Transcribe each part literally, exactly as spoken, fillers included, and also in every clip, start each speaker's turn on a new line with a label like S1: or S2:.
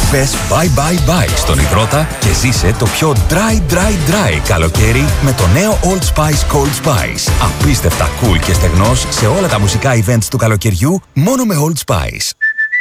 S1: Πες bye bye bye στον υδρότα και ζήσε το πιο dry dry dry καλοκαίρι με το νέο Old Spice Cold Spice. Απίστευτα cool και στεγνός σε όλα τα μουσικά events του καλοκαιριού μόνο με Old Spice.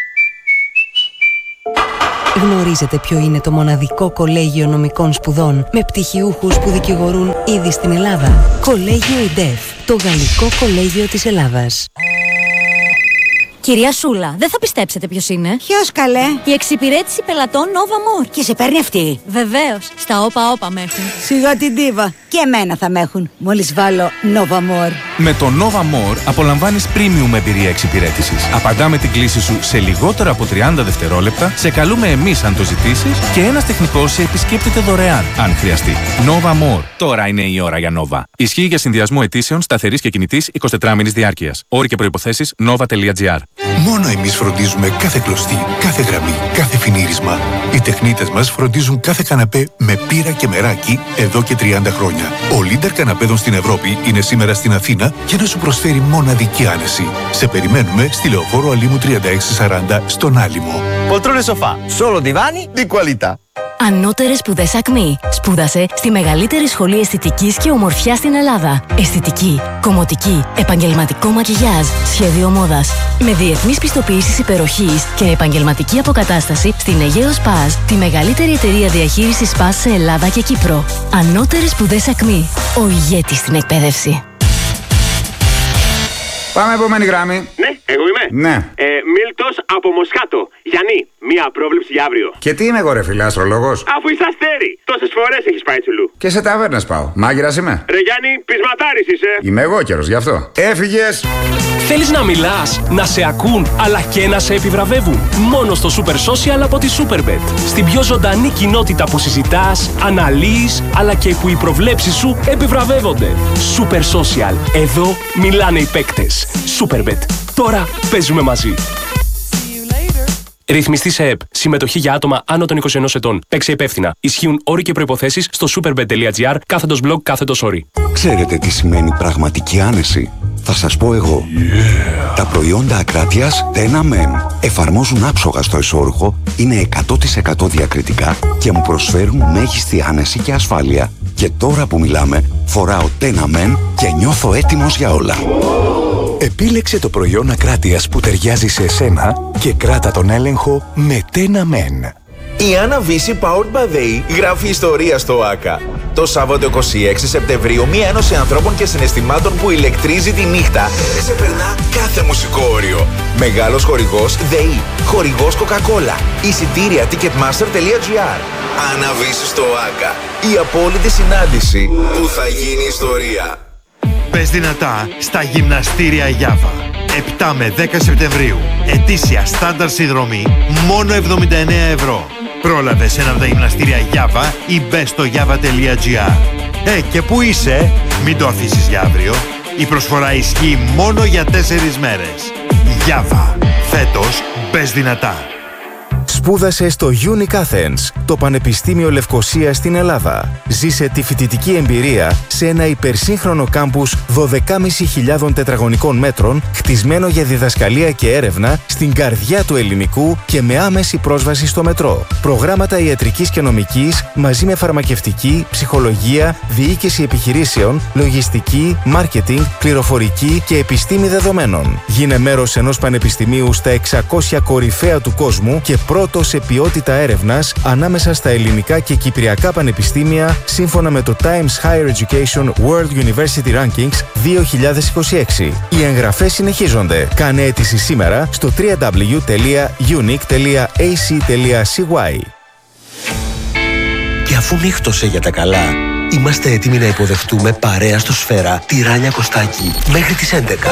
S2: Γνωρίζετε ποιο είναι το μοναδικό κολέγιο νομικών σπουδών με πτυχιούχους που δικηγορούν ήδη στην Ελλάδα? Κολέγιο ΙΝΤΕΦ, το γαλλικό κολέγιο της Ελλάδας.
S3: Κυρία Σούλα, δεν θα πιστέψετε ποιος είναι.
S4: Ποιος, καλέ?
S3: Η εξυπηρέτηση πελατών Nova More.
S4: Και σε παίρνει αυτή?
S3: Βεβαίως, στα όπα όπα με έχουν.
S4: Σιγά την ντίβα. Και εμένα θα με έχουν, μόλις βάλω Nova More.
S5: Με το Nova More απολαμβάνεις premium εμπειρία εξυπηρέτησης. Απαντάμε την κλήση σου σε λιγότερο από τριάντα δευτερόλεπτα, σε καλούμε εμείς αν το ζητήσεις και ένας τεχνικός σε επισκέπτεται δωρεάν, αν χρειαστεί. Nova More. Τώρα είναι η ώρα για Nova. Ισχύει για συνδυασμό αιτήσεων σταθερής και κινητής εικοσιτετράμινης διάρκειας. Όροι και προϋποθέσεις nova τελεία gr.
S6: Μόνο εμείς φροντίζουμε κάθε κλωστή, κάθε γραμμή, κάθε φινίρισμα. Οι τεχνίτες μας φροντίζουν κάθε καναπέ με πύρα και μεράκι εδώ και τριάντα χρόνια. Ο Leader καναπέδων στην Ευρώπη είναι σήμερα στην Αθήνα για να σου προσφέρει μοναδική άνεση. Σε περιμένουμε στη Λεωφόρο Αλήμου τριάντα έξι σαράντα στον Άλυμο.
S7: Poltrone sofà, solo divani di qualità.
S8: Ανώτερες σπουδές Ακμή. Σπούδασε στη μεγαλύτερη σχολή αισθητικής και ομορφιάς στην Ελλάδα. Αισθητική, κομμωτική, επαγγελματικό μακιγιάζ, σχέδιο μόδας. Με διεθνείς πιστοποιήσεις υπεροχής και επαγγελματική αποκατάσταση στην Αιγαίο Σπάζ, τη μεγαλύτερη εταιρεία διαχείρισης σπάζ σε Ελλάδα και Κύπρο. Ανώτερες σπουδές Ακμή. Ο ηγέτης στην εκπαίδευση.
S9: Πάμε επόμενη γράμμη.
S10: Ναι, εγώ είμαι.
S9: Ναι.
S10: Ε, Μίλτος από Μοσχάτο. Γιάννη, μία πρόβλεψη για αύριο.
S9: Και τι είμαι εγώ, ρε φίλε, αστρολόγος?
S10: Αφού είσαι αστέρι. Τόσες φορές έχεις πάει τσουλού.
S9: Και σε ταβέρνες πάω. Μάγειρας είμαι.
S10: Ρε Γιάννη, πεισματάρης είσαι.
S9: Είμαι εγώ καιρός, γι' αυτό. Έφυγες.
S11: Θέλεις να μιλάς, να σε ακούν, αλλά και να σε επιβραβεύουν? Μόνο στο Super Social από τη Superbet. Στην πιο ζωντανή κοινότητα που συζητάς, αναλύεις, αλλά και που οι προβλέψεις σου επιβραβεύονται. Super Social. Εδώ μιλάνε οι παίκτες. Superbet. Τώρα παίζουμε μαζί. Ρυθμιστή σε ΕΠ. Συμμετοχή για άτομα άνω των είκοσι ενός ετών. Παίξε υπεύθυνα. Ισχύουν όροι και προϋποθέσεις στο superbet τελεία gr κάθετος blog κάθετος όροι.
S12: Ξέρετε τι σημαίνει πραγματική άνεση? Θα σας πω εγώ. Yeah. Τα προϊόντα Ακράτειας Τένα Μεν εφαρμόζουν άψογα στο εσώρουχο, είναι εκατό τοις εκατό διακριτικά και μου προσφέρουν μέγιστη άνεση και ασφάλεια. Και τώρα που μιλάμε, φοράω Τένα Μεν και νιώθω έτοιμος για όλα.
S1: Επίλεξε το προϊόν Ακράτειας που ταιριάζει σε εσένα και κράτα τον έλεγχο με Τένα Μεν.
S7: Η Άννα Βύση Powered by They γράφει ιστορία στο ΆΚΑ. Το Σάββατο είκοσι έξι Σεπτεμβρίου, μία ένωση ανθρώπων και συναισθημάτων που ηλεκτρίζει τη νύχτα ξεπερνά κάθε μουσικό όριο. Μεγάλος χορηγός ΔΕΗ, χορηγός Coca-Cola, εισιτήρια ticketmaster τελεία gr. Άννα Βύση στο ΆΚΑ, η απόλυτη συνάντηση που θα γίνει ιστορία.
S13: Πες δυνατά στα γυμναστήρια Γιάβα. επτά με δέκα Σεπτεμβρίου. Ετήσια στάνταρ συνδρομή μόνο εβδομήντα εννέα ευρώ. Πρόλαβε σε ένα από τα γυμναστήρια Γιάβα ή μπες στο γιάβα τελεία gr. Ε, και πού είσαι? Μην το αφήσεις για αύριο. Η προσφορά ισχύει μόνο για τέσσερις μέρες. Γιάβα. Φέτος μπες δυνατά.
S1: Σπούδασε στο Unic Athens, το Πανεπιστήμιο Λευκωσίας στην Ελλάδα. Ζήσε τη φοιτητική εμπειρία σε ένα υπερσύγχρονο κάμπους δώδεκα χιλιάδες πεντακόσια τετραγωνικών μέτρων, χτισμένο για διδασκαλία και έρευνα στην καρδιά του ελληνικού και με άμεση πρόσβαση στο μετρό. Προγράμματα ιατρικής και νομικής μαζί με φαρμακευτική, ψυχολογία, διοίκηση επιχειρήσεων, λογιστική, μάρκετινγκ, πληροφορική και επιστήμη δεδομένων. Γίνε μέρος ενός πανεπιστημίου στα εξακόσια κορυφαία του κόσμου και πρώτο σε ποιότητα έρευνας ανάμεσα στα ελληνικά και κυπριακά πανεπιστήμια σύμφωνα με το Times Higher Education World University Rankings δύο χιλιάδες είκοσι έξι. Οι εγγραφές συνεχίζονται. Κάνε αίτηση σήμερα στο double-u double-u double-u τελεία unique τελεία a c τελεία c y.
S14: Και αφού νύχτωσε για τα καλά, είμαστε έτοιμοι να υποδεχτούμε παρέα στο Σφαίρα τη Ράνια Κωστάκη μέχρι τις έντεκα.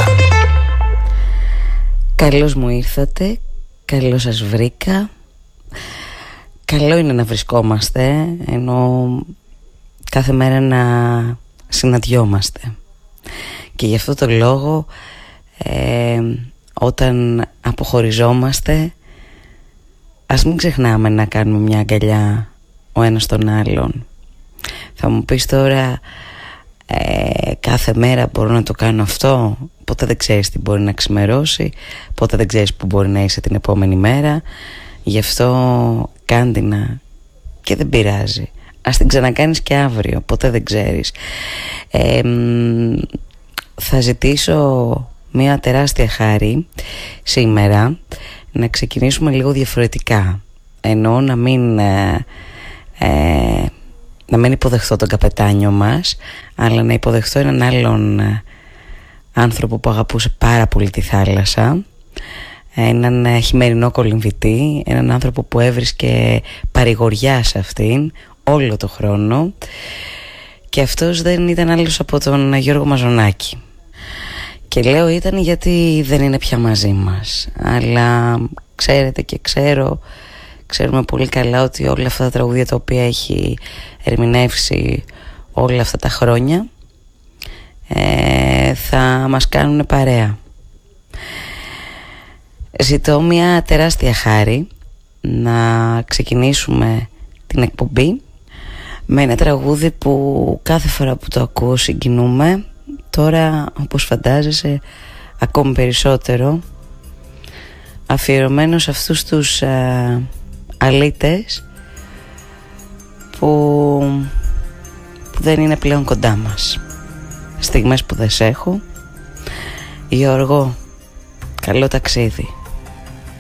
S2: Καλώς μου ήρθατε. Καλώς σας βρήκα. Καλό είναι να βρισκόμαστε, ενώ κάθε μέρα να συναντιόμαστε. Και γι' αυτό το λόγο ε, όταν αποχωριζόμαστε, ας μην ξεχνάμε να κάνουμε μια αγκαλιά ο ένας τον άλλον. Θα μου πεις τώρα, ε, κάθε μέρα μπορώ να το κάνω αυτό? Ποτέ δεν ξέρεις τι μπορεί να ξημερώσει, ποτέ δεν ξέρεις που μπορεί να είσαι την επόμενη μέρα. Γι' αυτό κάντινα και δεν πειράζει. Ας την ξανακάνεις και αύριο, ποτέ δεν ξέρεις. ε, Θα ζητήσω μια τεράστια χάρη σήμερα να ξεκινήσουμε λίγο διαφορετικά. Εννοώ να μην ε, ε, να μην υποδεχθώ τον καπετάνιο μας, αλλά να υποδεχθώ έναν άλλον ε, άνθρωπο που αγαπούσε πάρα πολύ τη θάλασσα, έναν ε, χειμερινό κολυμβητή, έναν άνθρωπο που έβρισκε παρηγοριά σε αυτήν όλο το χρόνο, και αυτός δεν ήταν άλλος από τον Γιώργο Μαζονάκη. Και λέω ήταν γιατί δεν είναι πια μαζί μας, αλλά ξέρετε και ξέρω, ξέρουμε πολύ καλά ότι όλα αυτά τα τραγούδια τα οποία έχει ερμηνεύσει όλα αυτά τα χρόνια ε, θα μας κάνουν παρέα. Ζητώ μια τεράστια χάρη να ξεκινήσουμε την εκπομπή με ένα τραγούδι που κάθε φορά που το ακούω συγκινούμε. Τώρα, όπως φαντάζεσαι, ακόμη περισσότερο, αφιερωμένο σε αυτούς τους α, αλήτες που, που δεν είναι πλέον κοντά μας. Στιγμές που δεν σ' έχω. Γιώργο, καλό ταξίδι.